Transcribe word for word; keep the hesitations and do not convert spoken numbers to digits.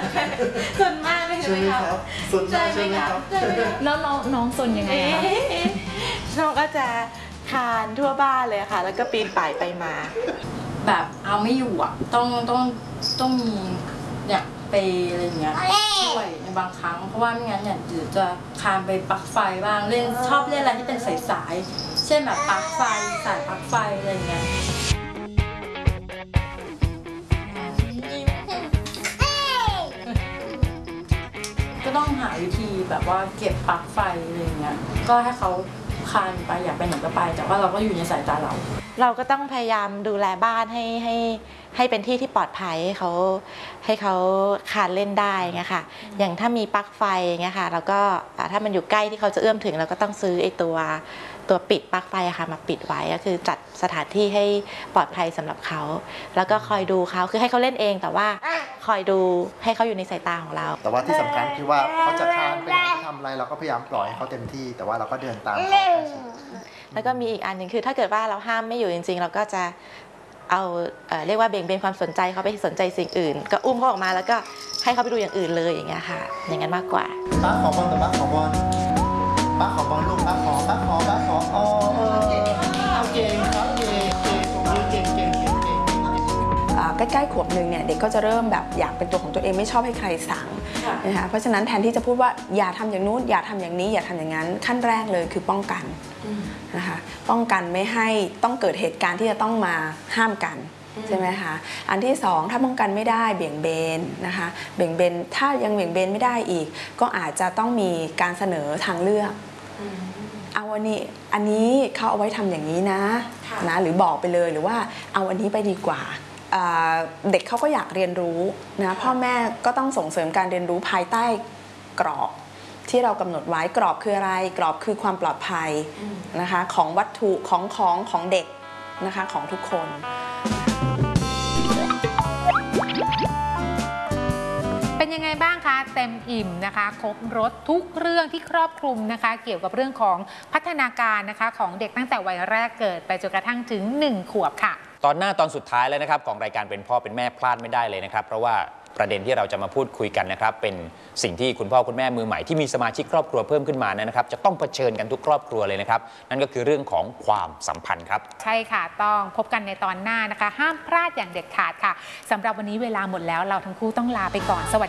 สนมากเลยใช่ไหมครับสนใจใช่ไหมครับแล้วน้องน้องสนยังไงคะน้องก็จะคานทั่วบ้านเลยค่ะแล้วก็ปีนป่ายไปมาแบบเอาไม่อยู่อ่ะต้องต้องต้องมีเนี่ยไปอะไรอย่างเงี้ยช่วยในบางครั้งเพราะว่าไม่งั้นเนี่ยเดี๋ยวจะคานไปปลั๊กไฟบ้างเล่นชอบเล่นอะไรที่เป็นสายๆเช่นแบบปลั๊กไฟสายปลั๊กไฟอะไรอย่างเงี้ยก็ต้องหาวิธีแบบว่าเก็บปลั๊กไฟอะไรอย่างเงี้ยก็ให้เขาคานไปอยากไปไหนก็ไปแต่ว่าเราก็อยู่ในสายตาเราเราก็ต้องพยายามดูแลบ้านให้ให้ให้เป็นที่ที่ปลอดภัยให้เขาให้เขาคานเล่นได้ไงค่ะอย่างถ้ามีปลั๊กไฟเงี้ยค่ะเราก็ถ้ามันอยู่ใกล้ที่เขาจะเอื้อมถึงเราก็ต้องซื้อไอ้ตัวตัวปิดปลั๊กไฟอะค่ะมาปิดไว้ก็คือจัดสถานที่ให้ปลอดภัยสำหรับเขาแล้วก็คอยดูเขาคือให้เขาเล่นเองแต่ว่าคอยดูให้เขาอยู่ในสายตาของเราแต่ว่าที่สำคัญคือว่าเขาจะคานไปไหนทำอะไรเราก็พยายามปล่อยให้เขาเต็มที่แต่ว่าเราก็เดินตามเขาแล้วก็มีอีกอันหนึ่งคือถ้าเกิดว่าเราห้ามไม่อยู่จริงๆเราก็จะเอาเอ่อเรียกว่าเบี่ยงเบนความสนใจเขาไปสนใจสิ่งอื่นก็อุ้มเขาออกมาแล้วก็ให้เขาไปดูอย่างอื่นเลยอย่างเงี้ยค่ะอย่างนั้นมากกว่าป้าขอบอลแต่ป้าขอบอลป้าขอบอลลูกป้าขอป้าขอป้าขออ๋อเก่งครับเก่งครับเก่งเก่งเก่งเก่งเก่งเก่งใกล้ๆขวบหนึ่งเนี่ยเด็กก็จะเริ่มแบบอยากเป็นตัวของตัวเองไม่ชอบให้ใครสั่งนะคะเพราะฉะนั้นแทนที่จะพูดว่าอย่าทำอย่างนู้นอย่าทำอย่างนี้อย่าทำอย่างนั้นขั้นแรกเลยคือป้องกันนะคะป้องกันไม่ให้ต้องเกิดเหตุการณ์ที่จะต้องมาห้ามกันใช่ไหมคะอันที่สองถ้าป้องกันไม่ได้เบี่ยงเบนนะคะเบี่ยงเบนถ้ายังเบี่ยงเบนไม่ได้อีกก็อาจจะต้องมีการเสนอทางเลือกเอาวันนี้อันนี้เขาเอาไว้ทำอย่างนี้นะนะหรือบอกไปเลยหรือว่าเอาอันนี้ไปดีกว่าเด็กเขาก็อยากเรียนรู้นะพ่อแม่ก็ต้องส่งเสริมการเรียนรู้ภายใต้กรอบที่เรากำหนดไว้กรอบคืออะไรกรอบคือความปลอดภัยนะคะของวัตถุของของของเด็กนะคะของทุกคนเป็นยังไงบ้างคะเต็มอิ่มนะคะครบรสทุกเรื่องที่ครอบคลุมนะคะเกี่ยวกับเรื่องของพัฒนาการนะคะของเด็กตั้งแต่วัยแรกเกิดไปจนกระทั่งถึงหนึ่งขวบค่ะตอนหน้าตอนสุดท้ายแล้วนะครับของรายการเป็นพ่อเป็นแม่พลาดไม่ได้เลยนะครับเพราะว่าประเด็นที่เราจะมาพูดคุยกันนะครับเป็นสิ่งที่คุณพ่อคุณแม่มือใหม่ที่มีสมาชิกครอบครัวเพิ่มขึ้นมานะครับจะต้องเผชิญกันทุกครอบครัวเลยนะครับนั่นก็คือเรื่องของความสัมพันธ์ครับใช่ค่ะต้องพบกันในตอนหน้านะคะห้ามพลาดอย่างเด็ดขาดค่ะสำหรับวันนี้เวลาหมดแล้วเราทั้งคู่ต้องลาไปก่อนสวัสดี